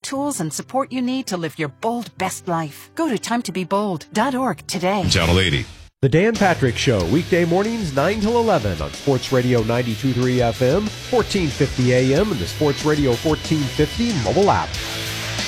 tools and support you need to live your bold best life. Go to timetobebold.org today. Channel 80. The Dan Patrick Show, weekday mornings 9 till 11 on Sports Radio 92.3 FM, 1450 AM, and the Sports Radio 1450 mobile app.